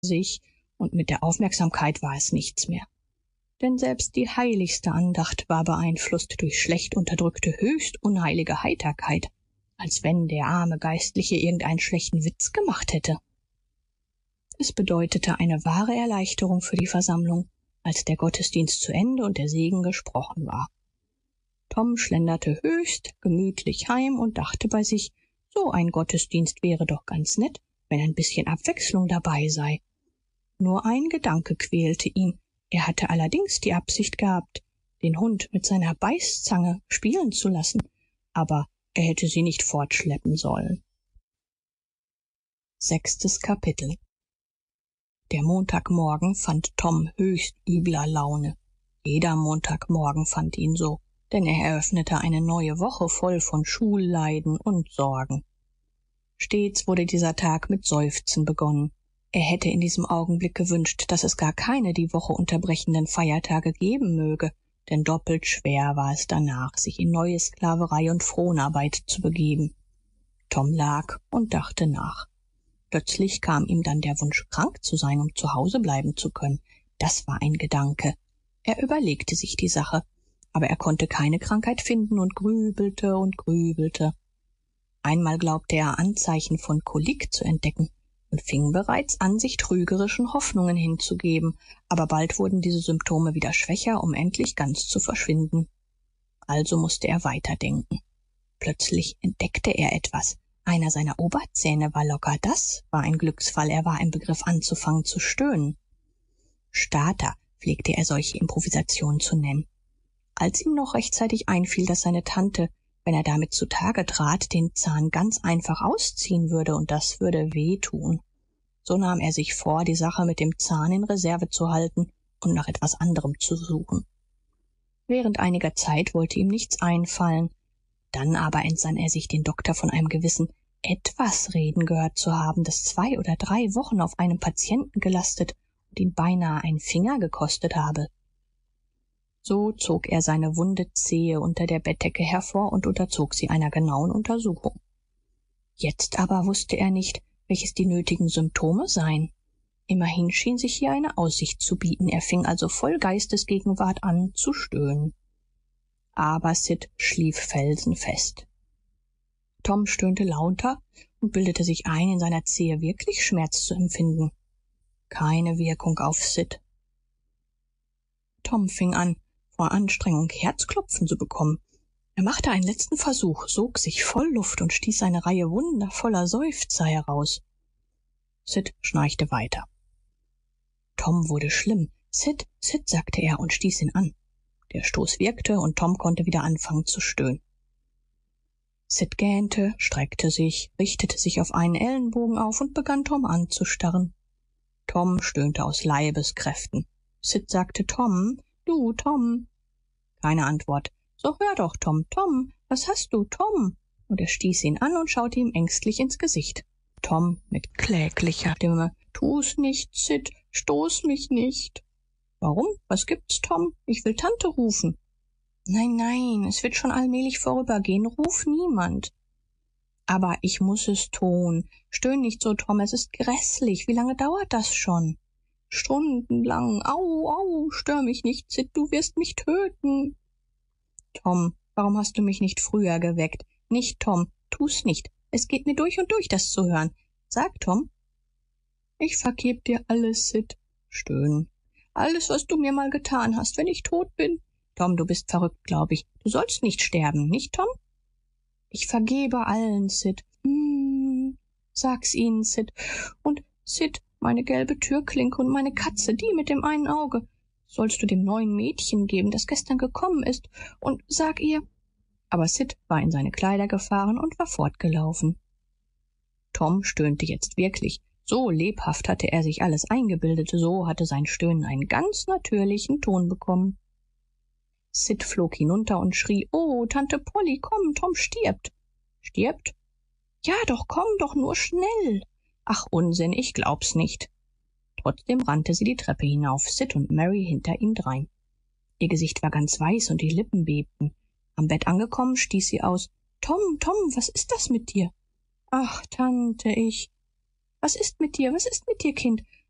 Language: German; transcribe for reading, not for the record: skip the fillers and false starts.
sich, und mit der Aufmerksamkeit war es nichts mehr. Denn selbst die heiligste Andacht war beeinflusst durch schlecht unterdrückte, höchst unheilige Heiterkeit, als wenn der arme Geistliche irgendeinen schlechten Witz gemacht hätte. Es bedeutete eine wahre Erleichterung für die Versammlung, als der Gottesdienst zu Ende und der Segen gesprochen war. Tom schlenderte höchst gemütlich heim und dachte bei sich, so ein Gottesdienst wäre doch ganz nett, wenn ein bisschen Abwechslung dabei sei. Nur ein Gedanke quälte ihn. Er hatte allerdings die Absicht gehabt, den Hund mit seiner Beißzange spielen zu lassen, aber er hätte sie nicht fortschleppen sollen. 6. Kapitel. Der Montagmorgen fand Tom höchst übler Laune. Jeder Montagmorgen fand ihn so, denn er eröffnete eine neue Woche voll von Schulleiden und Sorgen. Stets wurde dieser Tag mit Seufzen begonnen. Er hätte in diesem Augenblick gewünscht, dass es gar keine die Woche unterbrechenden Feiertage geben möge, denn doppelt schwer war es danach, sich in neue Sklaverei und Fronarbeit zu begeben. Tom lag und dachte nach. Plötzlich kam ihm dann der Wunsch, krank zu sein, um zu Hause bleiben zu können. Das war ein Gedanke. Er überlegte sich die Sache, aber er konnte keine Krankheit finden und grübelte und grübelte. Einmal glaubte er Anzeichen von Kolik zu entdecken und fing bereits an, sich trügerischen Hoffnungen hinzugeben, aber bald wurden diese Symptome wieder schwächer, um endlich ganz zu verschwinden. Also musste er weiterdenken. Plötzlich entdeckte er etwas. Einer seiner Oberzähne war locker. Das war ein Glücksfall. Er war im Begriff anzufangen zu stöhnen. Starter pflegte er solche Improvisationen zu nennen. Als ihm noch rechtzeitig einfiel, dass seine Tante, wenn er damit zutage trat, den Zahn ganz einfach ausziehen würde, und das würde wehtun. So nahm er sich vor, die Sache mit dem Zahn in Reserve zu halten und nach etwas anderem zu suchen. Während einiger Zeit wollte ihm nichts einfallen. Dann aber entsann er sich, den Doktor von einem gewissen etwas reden gehört zu haben, das 2 oder 3 Wochen auf einem Patienten gelastet und ihn beinahe einen Finger gekostet habe. So zog er seine wunde Zehe unter der Bettdecke hervor und unterzog sie einer genauen Untersuchung. Jetzt aber wusste er nicht, welches die nötigen Symptome seien. Immerhin schien sich hier eine Aussicht zu bieten. Er fing also voll Geistesgegenwart an zu stöhnen. Aber Sid schlief felsenfest. Tom stöhnte lauter und bildete sich ein, in seiner Zehe wirklich Schmerz zu empfinden. Keine Wirkung auf Sid. Tom fing an, vor Anstrengung Herzklopfen zu bekommen. Er machte einen letzten Versuch, sog sich voll Luft und stieß eine Reihe wundervoller Seufzer heraus. Sid schnarchte weiter. Tom wurde schlimm. Sid, Sid, sagte er und stieß ihn an. Der Stoß wirkte und Tom konnte wieder anfangen zu stöhnen. Sid gähnte, streckte sich, richtete sich auf einen Ellenbogen auf und begann Tom anzustarren. Tom stöhnte aus Leibeskräften. Sid sagte: Tom, du, Tom. Keine Antwort. So hör doch, Tom, Tom, was hast du, Tom? Und er stieß ihn an und schaute ihm ängstlich ins Gesicht. Tom mit kläglicher Stimme: Tu's nicht, Sid, stoß mich nicht. Warum? Was gibt's, Tom? Ich will Tante rufen. Nein, nein, es wird schon allmählich vorübergehen. Ruf niemand. Aber ich muss es tun. Stöhn nicht so, Tom, es ist grässlich. Wie lange dauert das schon? Stundenlang. Au, au, stör mich nicht, Sid, du wirst mich töten. Tom, warum hast du mich nicht früher geweckt? Nicht, Tom, tu's nicht. Es geht mir durch und durch, das zu hören. Sag, Tom. Ich vergeb dir alles, Sid. Stöhnen. Alles, was du mir mal getan hast, wenn ich tot bin. Tom, du bist verrückt, glaub ich. Du sollst nicht sterben, nicht, Tom? Ich vergebe allen, Sid. Sag's ihnen, Sid. Und Sid, meine gelbe Türklinke und meine Katze, die mit dem einen Auge, sollst du dem neuen Mädchen geben, das gestern gekommen ist. Und sag ihr... Aber Sid war in seine Kleider gefahren und war fortgelaufen. Tom stöhnte jetzt wirklich. So lebhaft hatte er sich alles eingebildet, so hatte sein Stöhnen einen ganz natürlichen Ton bekommen. Sid flog hinunter und schrie: Oh, Tante Polly, komm, Tom stirbt. Stirbt? Ja, doch, komm doch nur schnell. Ach, Unsinn, ich glaub's nicht. Trotzdem rannte sie die Treppe hinauf, Sid und Mary hinter ihm drein. Ihr Gesicht war ganz weiß und die Lippen bebten. Am Bett angekommen, stieß sie aus: Tom, Tom, was ist das mit dir? Ach, Tante, Was ist mit dir, Kind?